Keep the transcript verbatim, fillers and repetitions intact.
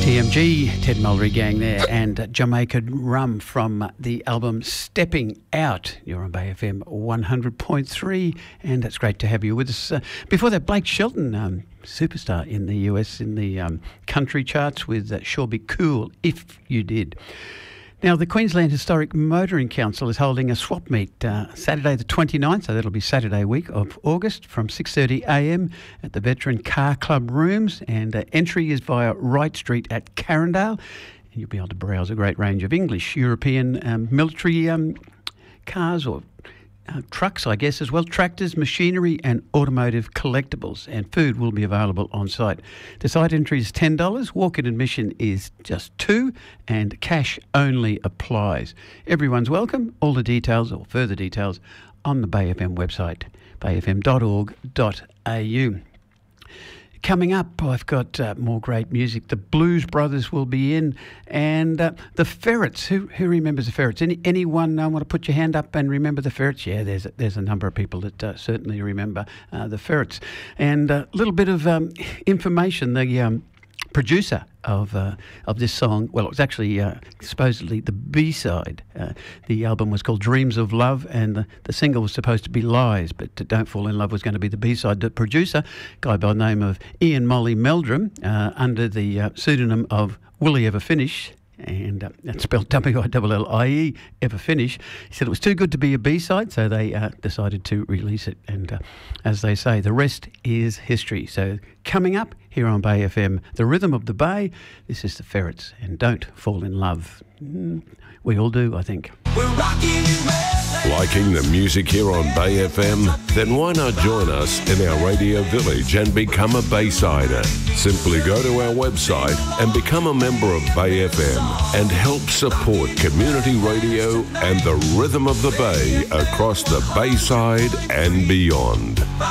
T M G, Ted Mulry Gang there, and Jamaica Rum from the album Stepping Out. You're on Bay F M one hundred point three, and it's great to have you with us. Uh, before that, Blake Shelton, um, superstar in the U S in the um, country charts with uh, Sure Be Cool, If You Did. Now, the Queensland Historic Motoring Council is holding a swap meet uh, Saturday the twenty-ninth, so that'll be Saturday week of August from six thirty a m at the Veteran Car Club Rooms, and uh, entry is via Wright Street at Carindale, and you'll be able to browse a great range of English, European um, military um, cars or Uh, trucks, I guess, as well, tractors, machinery and automotive collectibles, and food will be available on site. The site entry is ten dollars, walk-in admission is just two dollars, and cash only applies. Everyone's welcome. All the details or further details on the Bay F M website, bay f m dot org dot a u. Coming up, I've got uh, more great music. The Blues Brothers will be in, and uh, the Ferrets. Who who remembers the Ferrets? Any anyone uh, want to put your hand up and remember the Ferrets? Yeah, there's a, there's a number of people that uh, certainly remember uh, the Ferrets. And a little bit of um, information. The um, producer of uh, of this song, well, it was actually uh, supposedly the B-side. Uh, the album was called Dreams of Love, and the, the single was supposed to be Lies, but Don't Fall in Love was going to be the B-side. The producer, guy by the name of Ian Molly Meldrum, uh, under the uh, pseudonym of Will He Ever Finish, and uh, that's spelled W I L L I E, Ever Finish. He said it was too good to be a B-side, so they uh, decided to release it. And uh, as they say, the rest is history. So coming up here on Bay F M, the rhythm of the Bay, this is the Ferrets, and Don't Fall in Love. Mm, we all do, I think. We're rocking Liking the music here on Bay F M? Then why not join us in our radio village and become a Baysider? Simply go to our website and become a member of Bay F M and help support community radio and the rhythm of the Bay across the Bayside and beyond.